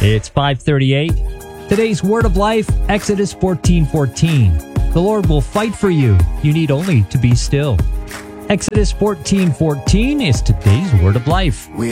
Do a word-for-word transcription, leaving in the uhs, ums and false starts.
It's five thirty-eight. Today's word of life, Exodus fourteen fourteen. The Lord will fight for you. You need only to be still. Exodus fourteen fourteen is today's word of life. We